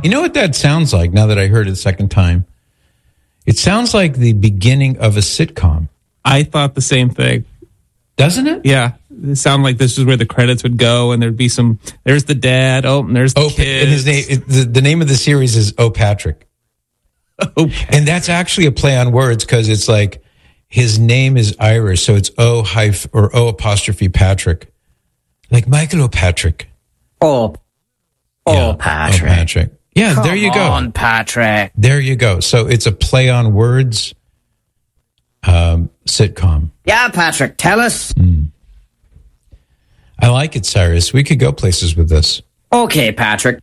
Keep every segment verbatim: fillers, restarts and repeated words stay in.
You know what that sounds like now that I heard it the second time? It sounds like the beginning of a sitcom. I thought the same thing. Doesn't it? Yeah. It sounded like this is where the credits would go, and there'd be some, there's the dad, oh, and there's the oh, kids. And his name, it, the, the name of the series is Oh, Patrick. Oh, Patrick. And that's actually a play on words because it's like his name is Irish, so it's O hyph or O apostrophe Patrick. Like Michael O'Patrick. Oh, oh, yeah. Patrick. Oh, Patrick. Yeah, Come there you go. on, Patrick. There you go. So it's a play on words um, sitcom. Yeah, Patrick, tell us. Mm. I like it, Cyrus. We could go places with this. Okay, Patrick.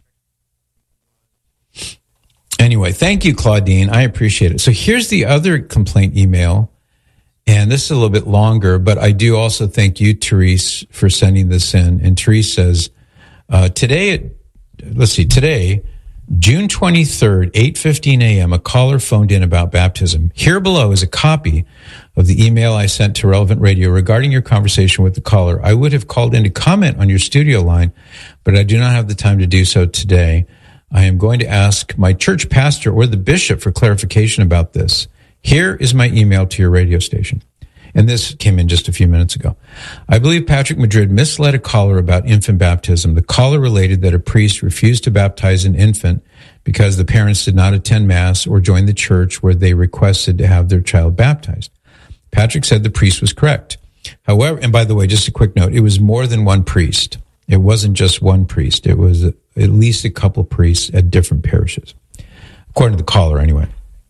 Anyway, thank you, Claudine. I appreciate it. So here's the other complaint email. And this is a little bit longer, but I do also thank you, Therese, for sending this in. And Therese says, uh, today, at, let's see, today, June twenty-third, eight fifteen a.m., a caller phoned in about baptism. Here below is a copy of the email I sent to Relevant Radio regarding your conversation with the caller. I would have called in to comment on your studio line, but I do not have the time to do so today. I am going to ask my church pastor or the bishop for clarification about this. Here is my email to your radio station. And this came in just a few minutes ago. I believe Patrick Madrid misled a caller about infant baptism. The caller related that a priest refused to baptize an infant because the parents did not attend Mass or join the church where they requested to have their child baptized. Patrick said the priest was correct. However, and by the way, just a quick note, it was more than one priest. It wasn't just one priest. It was at least a couple priests at different parishes, according to the caller anyway.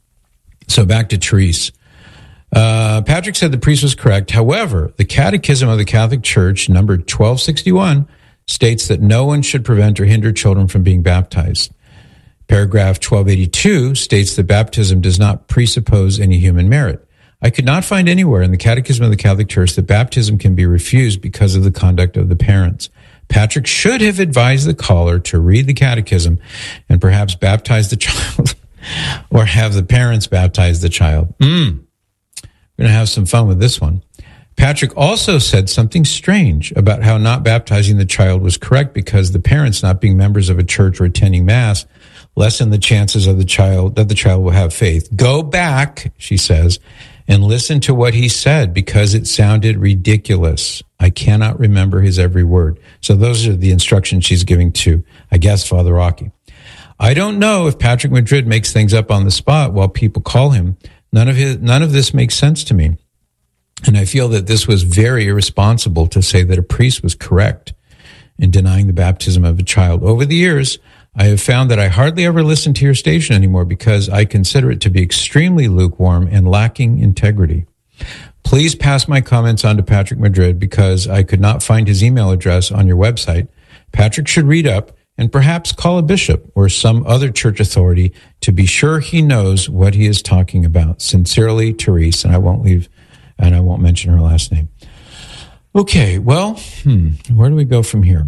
So back to Therese. Uh, Patrick said the priest was correct. However, the Catechism of the Catholic Church, number twelve sixty-one, states that no one should prevent or hinder children from being baptized. Paragraph twelve eighty-two states that baptism does not presuppose any human merit. I could not find anywhere in the Catechism of the Catholic Church that baptism can be refused because of the conduct of the parents. Patrick should have advised the caller to read the Catechism and perhaps baptize the child or have the parents baptize the child. Mm. We're going to have some fun with this one. Patrick also said something strange about how not baptizing the child was correct because the parents, not being members of a church or attending Mass, lessen the chances of the child that the child will have faith. Go back, she says, and listen to what he said because it sounded ridiculous. I cannot remember his every word. So those are the instructions she's giving to, I guess, Father Rocky. I don't know if Patrick Madrid makes things up on the spot while people call him. None of his, none of this makes sense to me. And I feel that this was very irresponsible to say that a priest was correct in denying the baptism of a child. Over the years, I have found that I hardly ever listen to your station anymore because I consider it to be extremely lukewarm and lacking integrity. Please pass my comments on to Patrick Madrid because I could not find his email address on your website. Patrick should read up and perhaps call a bishop or some other church authority to be sure he knows what he is talking about. Sincerely, Therese, and I won't leave, and I won't mention her last name. Okay, well, hmm, where do we go from here?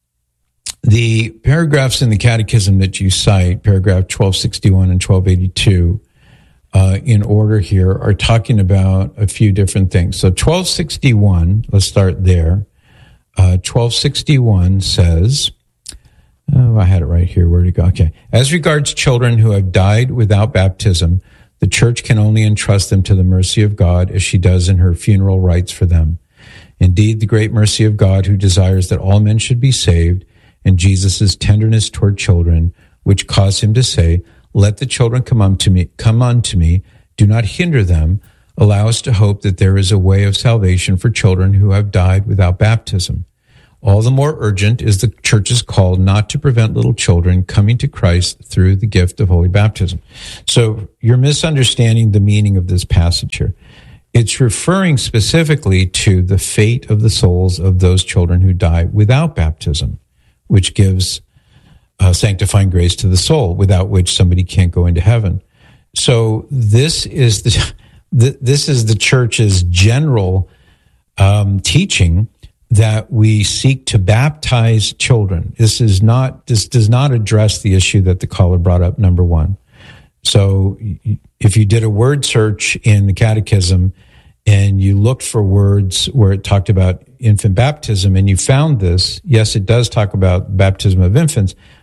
The paragraphs in the Catechism that you cite, paragraph twelve sixty-one and twelve eighty-two, uh, in order here, are talking about a few different things. So twelve sixty-one, let's start there. Uh, twelve sixty-one says, oh, I had it right here. Where'd it go? Okay. As regards children who have died without baptism, the Church can only entrust them to the mercy of God as she does in her funeral rites for them. Indeed, the great mercy of God who desires that all men should be saved, and Jesus' tenderness toward children, which caused him to say, let the children come unto me, come unto me, do not hinder them, allow us to hope that there is a way of salvation for children who have died without baptism. All the more urgent is the Church's call not to prevent little children coming to Christ through the gift of holy baptism. So you're misunderstanding the meaning of this passage here. It's referring specifically to the fate of the souls of those children who die without baptism, which gives uh, sanctifying grace to the soul, without which somebody can't go into heaven. So this is the, the this is the Church's general um, teaching that we seek to baptize children. This is not, this does not address the issue that the caller brought up, number one. So if you did a word search in the Catechism and you looked for words where it talked about infant baptism and you found this, yes, it does talk about baptism of infants,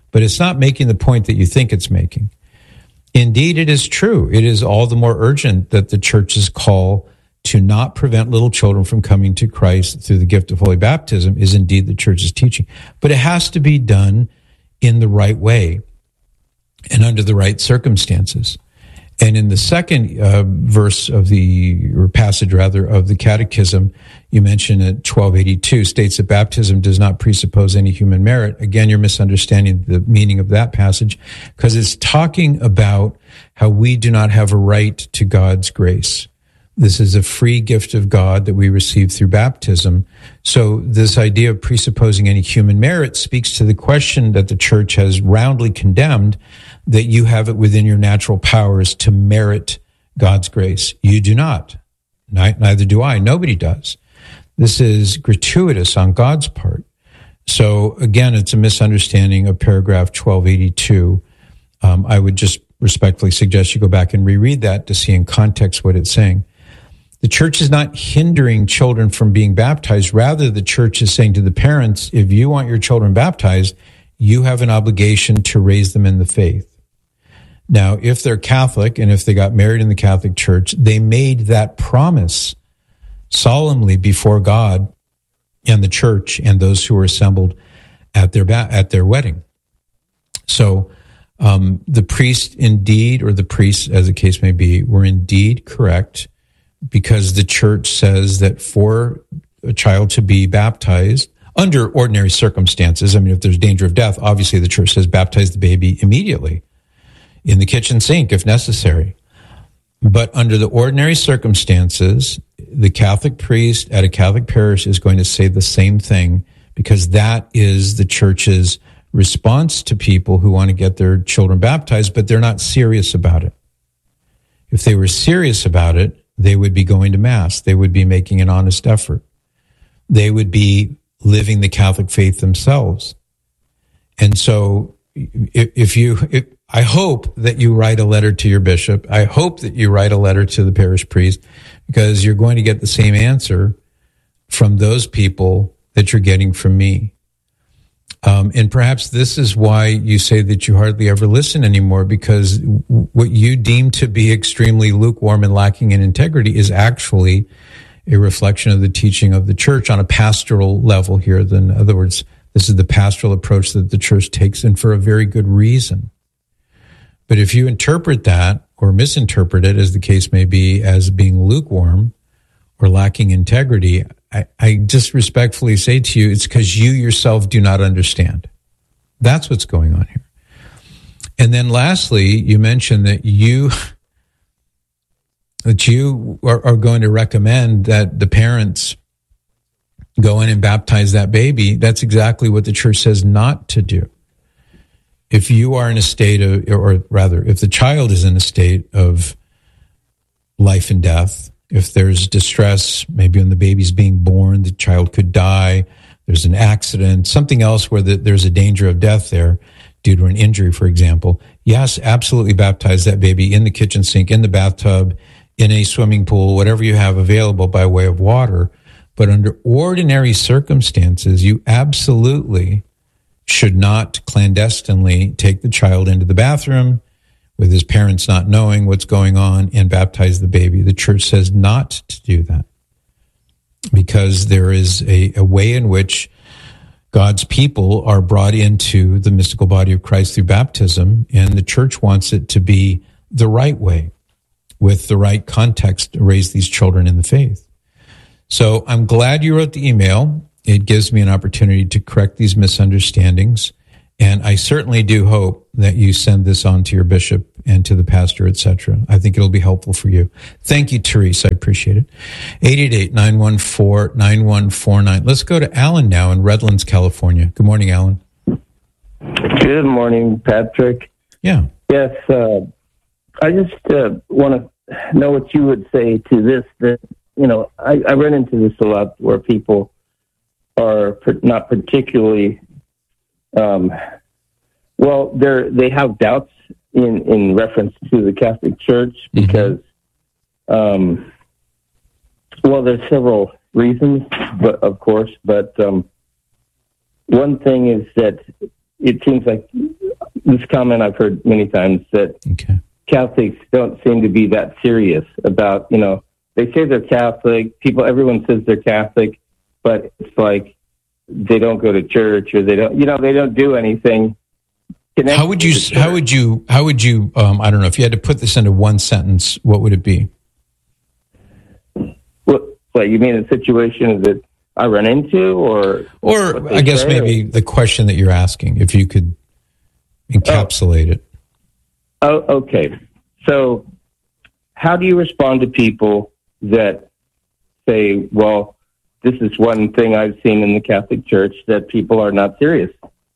but it's not making the point that you think it's making. Indeed, it is true. It is all the more urgent that the church's call to not prevent little children from coming to Christ through the gift of holy baptism is indeed the church's teaching. But it has to be done in the right way and under the right circumstances. And in the second uh, verse of the, or passage rather, of the Catechism, you mention at twelve eighty-two, states that baptism does not presuppose any human merit. Again, you're misunderstanding the meaning of that passage, because it's talking about how we do not have a right to God's grace. This is a free gift of God that we receive through baptism. So this idea of presupposing any human merit speaks to the question that the church has roundly condemned, that you have it within your natural powers to merit God's grace. You do not. Neither do I. Nobody does. This is gratuitous on God's part. So again, it's a misunderstanding of paragraph twelve eighty-two. Um, I would just respectfully suggest you go back and reread that to see in context what it's saying. The church is not hindering children from being baptized. Rather, the church is saying to the parents, if you want your children baptized, you have an obligation to raise them in the faith. Now, if they're Catholic and if they got married in the Catholic Church, they made that promise solemnly before God and the church and those who were assembled at their ba- at their wedding. So um, the priest indeed, or the priests, as the case may be, were indeed correct, because the church says that for a child to be baptized under ordinary circumstances, I mean, if there's danger of death, obviously the church says baptize the baby immediately in the kitchen sink if necessary. But under the ordinary circumstances, the Catholic priest at a Catholic parish is going to say the same thing, because that is the church's response to people who want to get their children baptized, but they're not serious about it. If they were serious about it, they would be going to Mass. They would be making an honest effort. They would be living the Catholic faith themselves. And so if, if you, if, I hope that you write a letter to your bishop. I hope that you write a letter to the parish priest, because you're going to get the same answer from those people that you're getting from me. Um, and perhaps this is why you say that you hardly ever listen anymore, because what you deem to be extremely lukewarm and lacking in integrity is actually a reflection of the teaching of the church on a pastoral level here. In other words, this is the pastoral approach that the church takes, and for a very good reason. But if you interpret that or misinterpret it, as the case may be, as being lukewarm or lacking integrity, I, I just respectfully say to you, it's because you yourself do not understand. That's what's going on here. And then lastly, you mentioned that you that you are, are going to recommend that the parents go in and baptize that baby. That's exactly what the church says not to do. If you are in a state of, or rather, if the child is in a state of life and death, if there's distress, maybe when the baby's being born, the child could die, there's an accident, something else where the, there's a danger of death there due to an injury, for example, yes, absolutely baptize that baby in the kitchen sink, in the bathtub, in a swimming pool, whatever you have available by way of water. But under ordinary circumstances, you absolutely should not clandestinely take the child into the bathroom with his parents not knowing what's going on and baptize the baby. The church says not to do that, because there is a, a way in which God's people are brought into the mystical body of Christ through baptism, and the church wants it to be the right way, with the right context to raise these children in the faith. So I'm glad you wrote the email. It gives me an opportunity to correct these misunderstandings. And I certainly do hope that you send this on to your bishop and to the pastor, et cetera. I think it'll be helpful for you. Thank you, Teresa. I appreciate it. eight eight eight, nine one four, nine one four nine. Let's go to Alan now in Redlands, California. Good morning, Alan. Good morning, Patrick. Yeah. Yes, uh, I just uh, want to know what you would say to this. That, you know, I, I run into this a lot where people are not particularly, um, well, they're, they have doubts in, in reference to the Catholic Church because, mm-hmm. um, well, there's several reasons, but of course, but um, one thing is that it seems like this comment I've heard many times that Okay. Catholics don't seem to be that serious about, you know, they say they're Catholic. People, everyone says they're Catholic, but it's like they don't go to church or they don't, you know, they don't do anything. How would you, how would you, how would you, um, I don't know, if you had to put this into one sentence, what would it be? What, what you mean a situation that I run into or? Or I guess maybe or? the question that you're asking, if you could encapsulate oh. it. Oh, okay. So how do you respond to people that say, well, this is one thing I've seen in the Catholic Church, that people are not serious?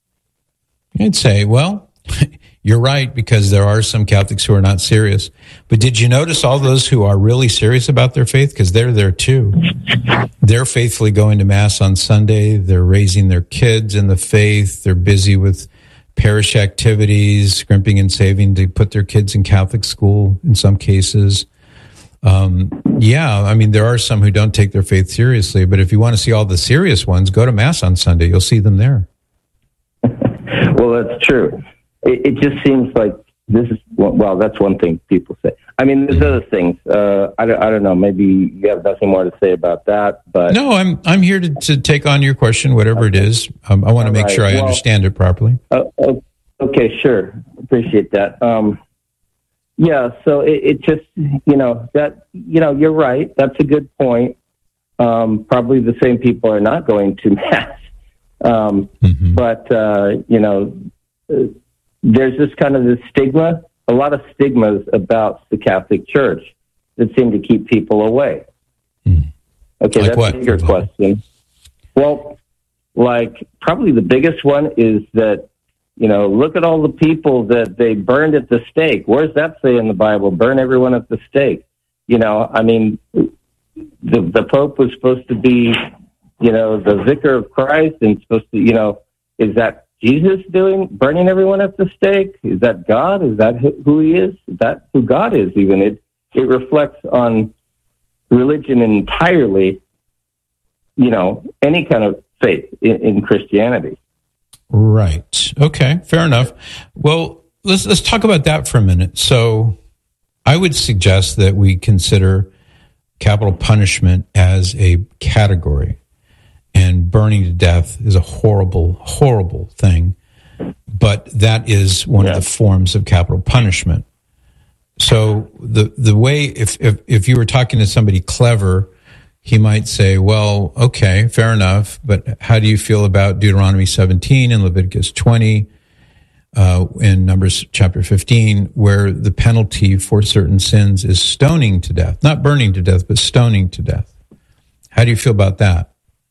I'd say, well, you're right, because there are some Catholics who are not serious. But did you notice all those who are really serious about their faith? Because they're there too. They're faithfully going to Mass on Sunday. They're raising their kids in the faith. They're busy with parish activities, scrimping and saving to put their kids in Catholic school in some cases. Um, yeah, I mean, there are some who don't take their faith seriously, but if you want to see all the serious ones, go to Mass on Sunday. You'll see them there. Well, that's true. It, it just seems like this is, well, that's one thing people say. I mean, there's other things. Uh, I, don't, I don't know. Maybe you have nothing more to say about that. But no, I'm I'm here to, to take on your question, whatever okay. it is. Um, I want to make right. sure I well, understand it properly. Uh, okay, sure. Appreciate that. Um, yeah, so it, it just, you know, that, you know, you're right. That's a good point. Um, probably the same people are not going to Mass. Um, mm-hmm. But, uh, you know, uh, there's this kind of this stigma, a lot of stigmas about the Catholic Church that seem to keep people away. Mm. Okay, like that's what? a bigger question. Well, like probably the biggest one is that, you know, look at all the people that they burned at the stake. Where's that say in the Bible? Burn everyone at the stake. You know, I mean, the, the Pope was supposed to be, you know, the vicar of Christ and supposed to, you know, is that Jesus doing, burning everyone at the stake? Is that God? Is that who he is? Is that who God is even? It, it reflects on religion entirely, you know, any kind of faith in, in Christianity. Right. Okay. Fair enough. Well, let's, let's talk about that for a minute. So I would suggest that we consider capital punishment as a category. And burning to death is a horrible, horrible thing. But that is one yeah. of the forms of capital punishment. So the the way, if, if if you were talking to somebody clever, he might say, well, okay, fair enough, but how do you feel about Deuteronomy seventeen and Leviticus twenty, uh, in Numbers chapter fifteen, where the penalty for certain sins is stoning to death, not burning to death, but stoning to death? How do you feel about that?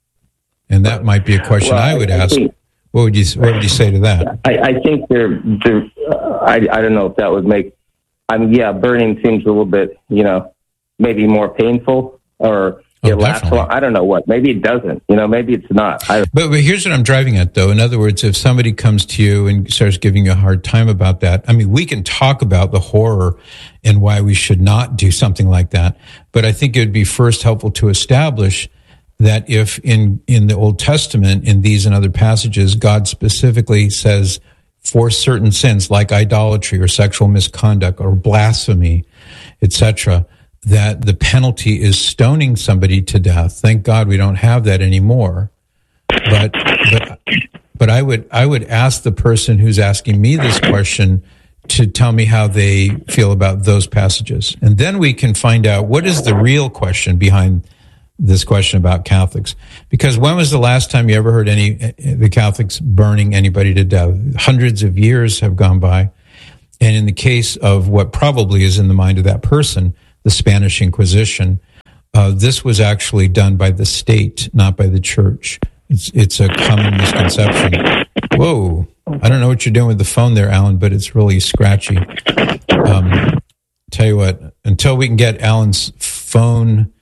And that might be a question well, I would I ask. Think, what would you What would you say to that? I, I think they're. they're uh, I I don't know if that would make. I mean, yeah, burning seems a little bit, you know, maybe more painful, or oh, it lasts long. I don't know what. Maybe it doesn't. You know, maybe it's not. I, but, but here's what I'm driving at, though. In other words, if somebody comes to you and starts giving you a hard time about that, I mean, we can talk about the horror and why we should not do something like that. But I think it would be first helpful to establish that if in, in the Old Testament, in these and other passages, God specifically says for certain sins like idolatry or sexual misconduct or blasphemy, et cetera, that the penalty is stoning somebody to death. Thank God we don't have that anymore. But but but I would I would ask the person who's asking me this question to tell me how they feel about those passages. And then we can find out what is the real question behind this question about Catholics. Because when was the last time you ever heard any the Catholics burning anybody to death? Hundreds of years have gone by. And in the case of what probably is in the mind of that person, the Spanish Inquisition, uh, this was actually done by the state, not by the church. It's, it's a common misconception. Whoa. I don't know what you're doing with the phone there, Alan, but it's really scratchy. Um, tell you what, until we can get Alan's phone,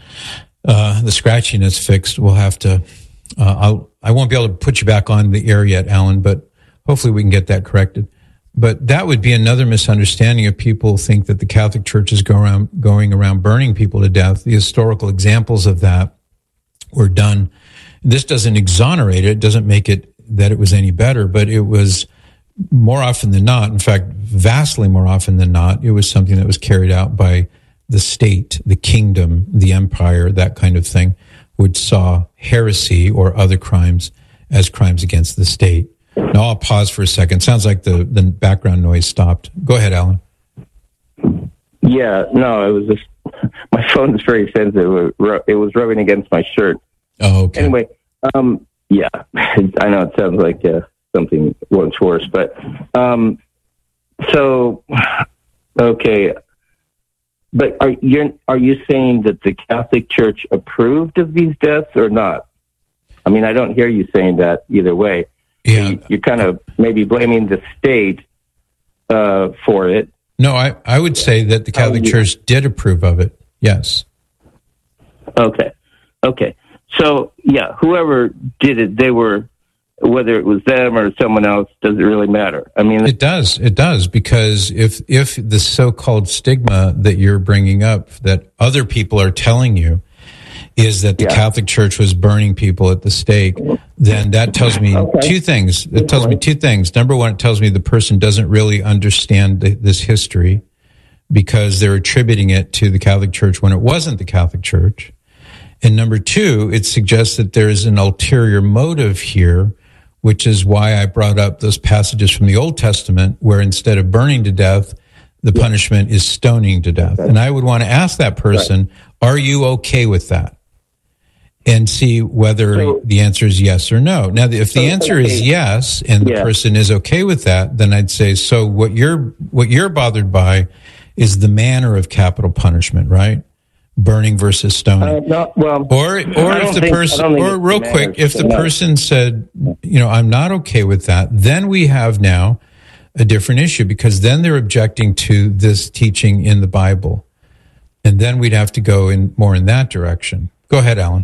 uh, the scratchiness fixed, we'll have to, uh, I'll, I won't be able to put you back on the air yet, Alan, but hopefully we can get that corrected. But that would be another misunderstanding if people think that the Catholic Church is go around, going around burning people to death. The historical examples of that were done. This doesn't exonerate it. It doesn't make it that it was any better, but it was more often than not, in fact, vastly more often than not, it was something that was carried out by the state, the kingdom, the empire, that kind of thing, which saw heresy or other crimes as crimes against the state. Now, I'll pause for a second. Sounds like the, the background noise stopped. Go ahead, Alan. Yeah, no, it was just, my phone is very sensitive. It was rubbing against my shirt. Oh, okay. Anyway, um, yeah, I know it sounds like uh, something once worse, but um, so, okay. But are you are you saying that the Catholic Church approved of these deaths or not? I mean, I don't hear you saying that either way. Yeah, you, you're kind of maybe blaming the state uh, for it. No, I, I would say that the Catholic you, Church did approve of it. Yes. Okay. Okay. So yeah, whoever did it, they were, whether it was them or someone else, doesn't really matter. I mean, it does. It does, because if if the so-called stigma that you're bringing up, that other people are telling you, is that the yeah. Catholic Church was burning people at the stake, then that tells me okay. two things. It tells me two things. Number one, it tells me the person doesn't really understand the, this history, because they're attributing it to the Catholic Church when it wasn't the Catholic Church. And number two, it suggests that there is an ulterior motive here, which is why I brought up those passages from the Old Testament where instead of burning to death, the yeah. punishment is stoning to death. Okay. And I would want to ask that person, right. Are you okay with that? And see whether so, the answer is yes or no. Now, if the answer okay. is yes, and the yeah. person is okay with that, then I'd say, so what you're what you're bothered by is the manner of capital punishment, right? Burning versus stoning. Uh, no, well, or or if the person, or real quick, if the person said, you know, I'm not okay with that, then we have now a different issue, because then they're objecting to this teaching in the Bible, and then we'd have to go in more in that direction. Go ahead, Alan.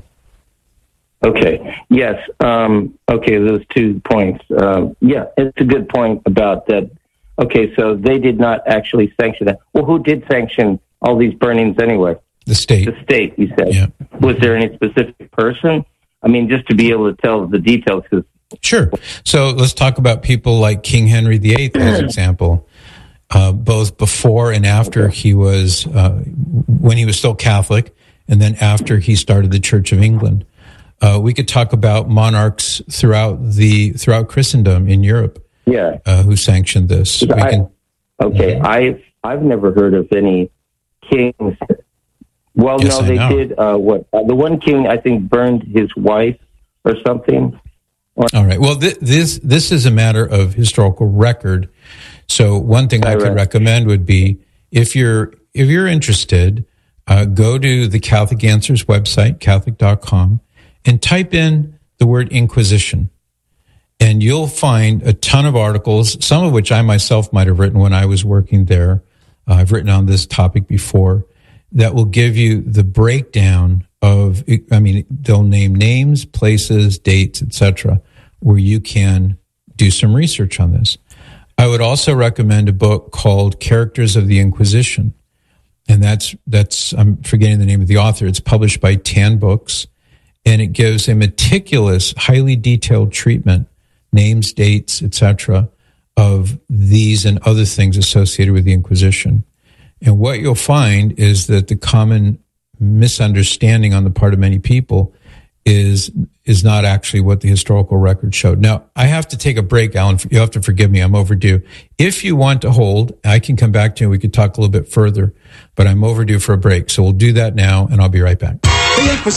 Okay. Yes. Um, okay. Those two points. Uh, yeah, it's a good point about that. Okay. So they did not actually sanction that. Well, who did sanction all these burnings anyway? The state. The state, you said. Yeah. Was there any specific person? I mean, just to be able to tell the details. Cause sure. So let's talk about people like King Henry the Eighth as an example. Uh, both before and after okay. he was, uh, when he was still Catholic, and then after he started the Church of England. Uh, we could talk about monarchs throughout the throughout Christendom in Europe, yeah, uh, who sanctioned this. We I, can, okay, mm-hmm. I've I've never heard of any kings. Well, yes, no, I they know. did. Uh, what uh, the one king I think burned his wife or something. Or, All right. Well, th- this this is a matter of historical record. So one thing I, I could recommend would be, if you're if you're interested, uh, go to the Catholic Answers website, Catholic dot com. And type in the word Inquisition, and you'll find a ton of articles, some of which I myself might have written when I was working there. Uh, I've written on this topic before, that will give you the breakdown of, I mean, they'll name names, places, dates, et cetera, where you can do some research on this. I would also recommend a book called Characters of the Inquisition. And that's, that's, I'm forgetting the name of the author. It's published by Tan Books. And it gives a meticulous, highly detailed treatment, names, dates, et cetera, of these and other things associated with the Inquisition. And what you'll find is that the common misunderstanding on the part of many people is is not actually what the historical record showed. Now, I have to take a break, Alan. You have to forgive me. I'm overdue. If you want to hold, I can come back to you and we could talk a little bit further, but I'm overdue for a break. So we'll do that now, and I'll be right back.